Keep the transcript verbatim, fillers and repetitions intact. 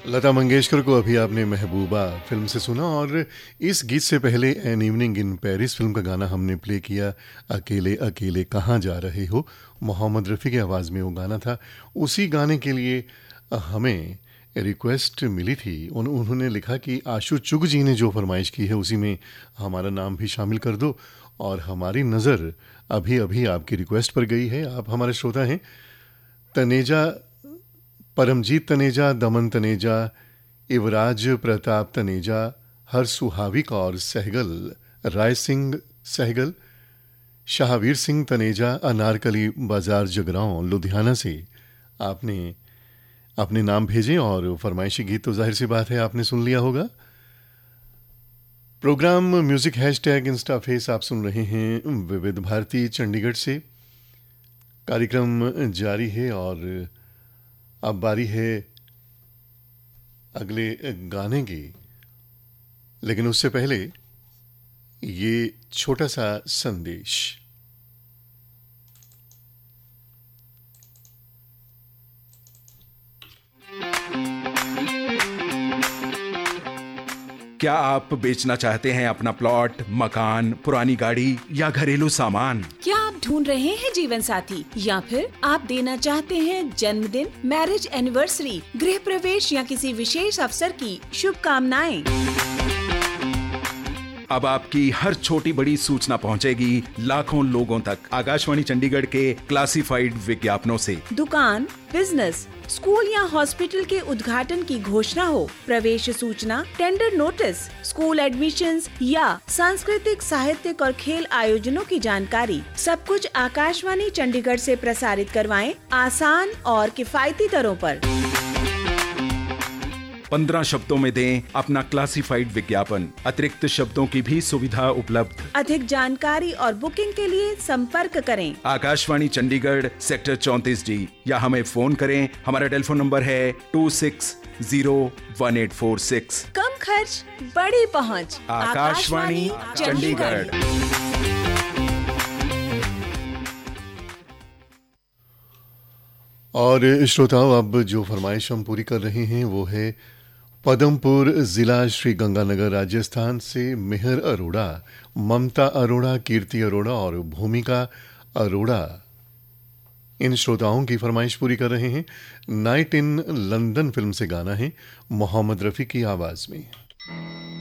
लता मंगेशकर को अभी आपने महबूबा फिल्म से सुना, और इस गीत से पहले an evening in Paris film का गाना हमने प्ले किया, अकेले अकेले कहाँ जा रहे हो। मोहम्मद रफ़ी की आवाज़ में वो गाना था। उसी गाने के लिए हमें रिक्वेस्ट मिली थी। उन, उन्होंने लिखा कि आशु चुग जी ने जो फरमाइश की है उसी में हमारा नाम भी शामिल कर दो, और हमारी नज़र अभी अभी आपकी रिक्वेस्ट पर गई है। आप हमारे श्रोता हैं तनेजा, परमजीत तनेजा, दमन तनेजा, युवराज प्रताप तनेजा, हर सुहाविक और सहगल, राय सिंह सहगल, शाहवीर सिंह तनेजा, अनारकली बाजार जगरांव लुधियाना से आपने अपने नाम भेजें, और फरमाइशी गीत तो जाहिर सी बात है आपने सुन लिया होगा। Programme music hashtag Insta face आप सुन रहे हैं विविध भारती चंडीगढ़ से। कार्यक्रम जारी है और अब बारी है अगले गाने की, लेकिन उससे पहले ये छोटा सा संदेश। क्या आप बेचना चाहते हैं अपना प्लॉट, मकान, पुरानी गाड़ी या घरेलू सामान? क्या आप ढूंढ रहे हैं जीवन साथी, या फिर आप देना चाहते हैं जन्मदिन, मैरिज एनिवर्सरी, गृह प्रवेश या किसी विशेष अवसर की शुभकामनाएं? अब आपकी हर छोटी बड़ी सूचना पहुंचेगी लाखों लोगों तक आकाशवाणी चंडीगढ़ के क्लासिफाइड विज्ञापनों से। दुकान, बिजनेस, स्कूल या हॉस्पिटल के उद्घाटन की घोषणा हो, प्रवेश सूचना, टेंडर नोटिस, स्कूल एडमिशन्स या सांस्कृतिक, साहित्यिक और खेल आयोजनों की जानकारी, सब कुछ आकाशवाणी चंडीगढ़ से प्रसारित करवाएं आसान और किफायती दरों पर। पंद्रह शब्दों में दें अपना क्लासिफाइड विज्ञापन। अतिरिक्त शब्दों की भी सुविधा उपलब्ध। अधिक जानकारी और बुकिंग के लिए संपर्क करें आकाशवाणी चंडीगढ़, सेक्टर चौंतीस डी, या हमें फोन करें। हमारा टेलीफोन नंबर है to six zero one eight four six. कम खर्च, बड़ी पहुंच। आकाशवाणी चंडीगढ़। और श्रोताओं, अब जो फरमाइश हम पूरी कर रहे हैं वो है पदमपुर जिला श्री गंगानगर राजस्थान से मेहर अरोड़ा, ममता अरोड़ा, कीर्ति अरोड़ा और भूमिका अरोड़ा। इन श्रोताओं की फरमाइश पूरी कर रहे हैं। नाइट इन लंदन फिल्म से गाना है मोहम्मद रफ़ी की आवाज़ में।